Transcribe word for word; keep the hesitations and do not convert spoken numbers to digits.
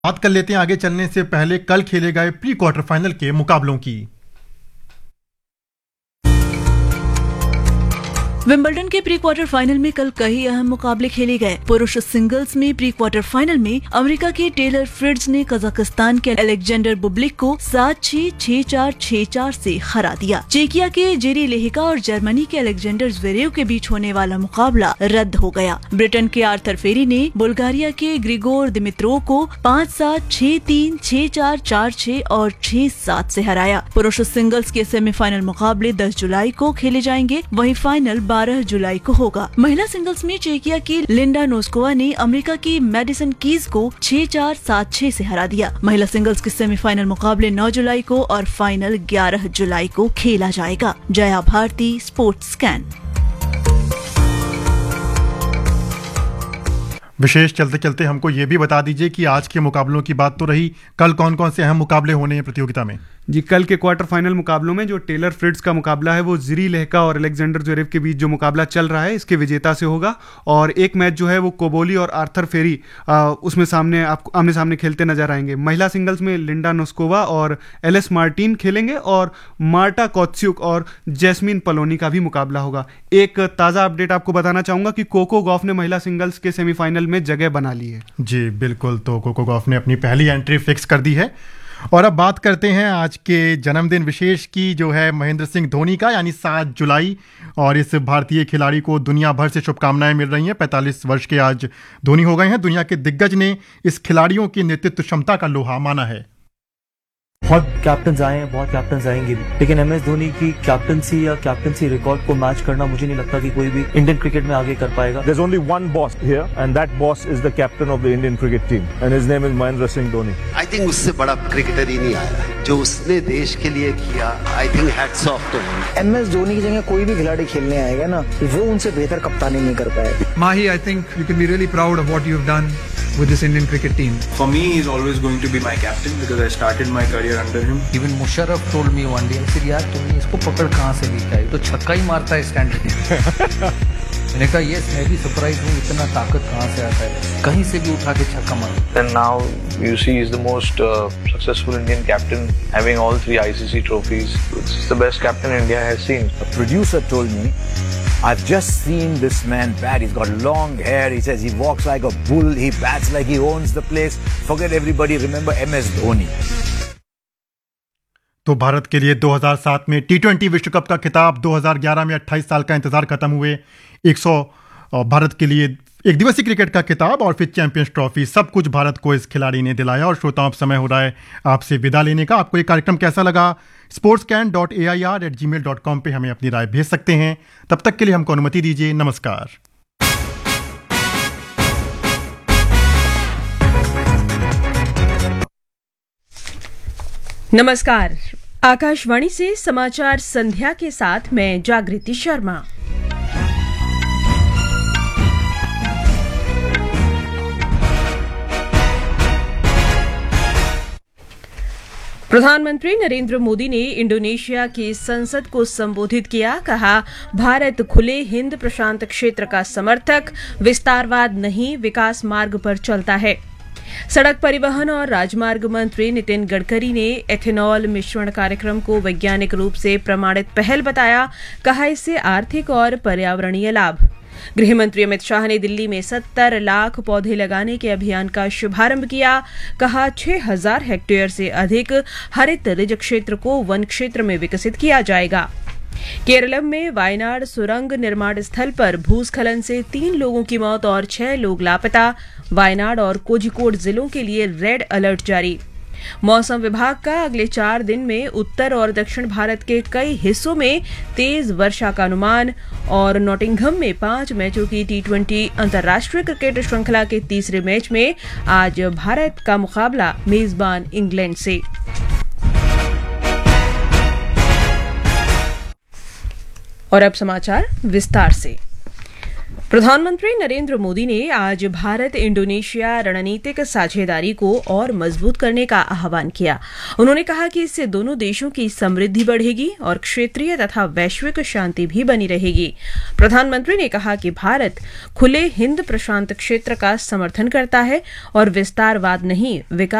बात कर लेते हैं आगे चलने से पहले कल खेले गए प्री क्वार्टर फाइनल के मुकाबलों की। विंबलडन के प्री क्वार्टर फाइनल में कल कई अहम मुकाबले खेले गए। पुरुष सिंगल्स में प्री क्वार्टर फाइनल में अमेरिका के टेलर फ्रिट्ज ने कजाकिस्तान के अलेक्जेंडर बुब्लिक को सात छह, छह चार, छह चार से हरा दिया। चेकिया के जेरी लेहिका और जर्मनी के अलेक्जेंडर ज़्वेरेव के बीच होने वाला मुकाबला रद्द हो गया। ब्रिटेन के आर्थर फेरी ने बुल्गारिया के ग्रिगोर दिमित्रोव को पाँच सात, छह तीन, छह चार, चार छह और छह सात से हराया। पुरुष सिंगल्स के सेमीफाइनल मुकाबले दस जुलाई को खेले जाएंगे, वहीं फाइनल बारह जुलाई को होगा। महिला सिंगल्स में चेकिया की लिंडा नोस्कोवा ने अमेरिका की मैडिसन कीज को छह चार, सात छह से हरा दिया। महिला सिंगल्स के सेमीफाइनल मुकाबले नौ जुलाई को और फाइनल ग्यारह जुलाई को खेला जाएगा। Jaya Bharti, sports scan. विशेष चलते चलते हमको ये भी बता दीजिए कि आज के मुकाबलों की बात तो रही, कल कौन कौन से अहम मुकाबले होने हैं प्रतियोगिता में? जी, कल के क्वार्टर फाइनल मुकाबलों में जो टेलर फ्रिट्ज का मुकाबला है वो जिरी लेहका और अलेक्जेंडर ज़्वेरेव के बीच जो मुकाबला चल रहा है इसके विजेता से होगा। और एक मैच जो है वो कोबोली और आर्थर फेरी आ, उसमें सामने आपको आमने सामने खेलते नजर आएंगे। महिला सिंगल्स में लिंडा नोस्कोवा और एलिस मार्टिन खेलेंगे और मार्टा कोत्स्युक और जैस्मिन पलोनी का भी मुकाबला होगा। एक ताज़ा अपडेट आपको बताना चाहूंगा कि कोको गॉफ ने महिला सिंगल्स के सेमीफाइनल में जगह बना ली है। जी बिल्कुल, तो कोको गॉफ ने अपनी पहली एंट्री फिक्स कर दी है। और अब बात करते हैं आज के जन्मदिन विशेष की, जो है महेंद्र सिंह धोनी का, यानी सात जुलाई। और इस भारतीय खिलाड़ी को दुनिया भर से शुभकामनाएं मिल रही हैं। पैंतालीस वर्ष के आज धोनी हो गए हैं। दुनिया के दिग्गज ने इस खिलाड़ियों की नेतृत्व क्षमता का लोहा माना है। बहुत कैप्टन्स आए हैं, बहुत कैप्टन्स आएंगे भी, लेकिन एम एस धोनी की कैप्टनसी या कैप्टनसी रिकॉर्ड को मैच करना मुझे नहीं लगता कि कोई भी इंडियन क्रिकेट में आगे कर पाएगा। There's only one boss here and that boss is the captain of the Indian cricket team and his name is Mahendra Singh Dhoni. I think उससे बड़ा क्रिकेटर ही नहीं आया जो उसने देश के लिए किया। I think hats off to him. M S Dhoni की जगह कोई भी खिलाड़ी खेलने आएगा ना, वो उनसे बेहतर कप्तानी नहीं कर पाएगा। Mahi, I think you can be really proud of what you've done with this Indian cricket team. For me, he's always going to be my captain because I started my career under him. Even Musharraf told me one day, I said, यार तुमने इसको पकड़ कहाँ से लिखा है? तो छक्का ही मारता है स्टैंड पे। मैंने कहा यस, मैं भी सरप्राइज हूँ, इतना ताकत कहाँ से आता है, कहीं से भी उठा के छक्का मारता है। And now you see he's the most uh, successful Indian captain, having all three I C C trophies. It's the best captain India has seen. A producer told me, I've just seen this man bat. He's got long hair. He says he walks like a bull. He bats like he owns the place. Forget everybody. Remember M S Dhoni. तो भारत के लिए दो हज़ार सात में T twenty विश्व cup का खिताब, दो हज़ार ग्यारह में अट्ठाईस साल का इंतजार खत्म हुए, सौ भारत के लिए एक दिवसीय क्रिकेट का खिताब और फिर चैंपियंस ट्रॉफी, सब कुछ भारत को इस खिलाड़ी ने दिलाया। और श्रोताओं, अब समय हो रहा है आपसे विदा लेने का। आपको ये कार्यक्रम कैसा लगा? Sports can dot A I R eight ji mail dot com पर हमें अपनी राय भेज सकते हैं। तब तक के लिए हमको अनुमति दीजिए। नमस्कार। नमस्कार, आकाशवाणी से समाचार संध्या के साथ मैं जागृति शर्मा। प्रधानमंत्री नरेंद्र मोदी ने इंडोनेशिया की संसद को संबोधित किया। कहा, भारत खुले हिंद प्रशांत क्षेत्र का समर्थक, विस्तारवाद नहीं विकास मार्ग पर चलता है। सड़क परिवहन और राजमार्ग मंत्री नितिन गडकरी ने एथेनॉल मिश्रण कार्यक्रम को वैज्ञानिक रूप से प्रमाणित पहल बताया। कहा, इससे आर्थिक और पर्यावरणीय लाभ। गृह मंत्री अमित शाह ने दिल्ली में सत्तर लाख पौधे लगाने के अभियान का शुभारंभ किया। कहा, छह हजार हेक्टेयर से अधिक हरित रिज क्षेत्र को वन क्षेत्र में विकसित किया जाएगा। केरलम में वायनाड सुरंग निर्माण स्थल पर भूस्खलन से तीन लोगों की मौत और छह लोग लापता। वायनाड और कोझिकोड जिलों के लिए रेड अलर्ट जारी। मौसम विभाग का अगले चार दिन में उत्तर और दक्षिण भारत के कई हिस्सों में तेज वर्षा का अनुमान। और नॉटिंघम में पांच मैचों की टी ट्वेंटी अंतर्राष्ट्रीय क्रिकेट श्रृंखला के तीसरे मैच में आज भारत का मुकाबला मेजबान इंग्लैंड से। और अब समाचार विस्तार से। प्रधानमंत्री नरेंद्र मोदी ने आज भारत इंडोनेशिया रणनीतिक साझेदारी को और मजबूत करने का आह्वान किया। उन्होंने कहा कि इससे दोनों देशों की समृद्धि बढ़ेगी और क्षेत्रीय तथा वैश्विक शांति भी बनी रहेगी। प्रधानमंत्री ने कहा कि भारत खुले हिंद प्रशांत क्षेत्र का समर्थन करता है और विस्तारवाद नहीं, विकास